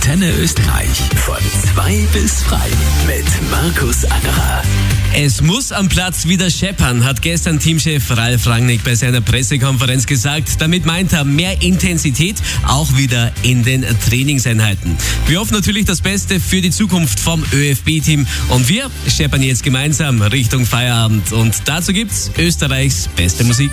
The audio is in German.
Antenne Österreich von 2 bis frei mit Markus Angerer. Es muss am Platz wieder scheppern, hat gestern Teamchef Ralf Rangnick bei seiner Pressekonferenz gesagt. Damit meint er mehr Intensität, auch wieder in den Trainingseinheiten. Wir hoffen natürlich das Beste für die Zukunft vom ÖFB-Team und wir scheppern jetzt gemeinsam Richtung Feierabend. Und dazu gibt's Österreichs beste Musik.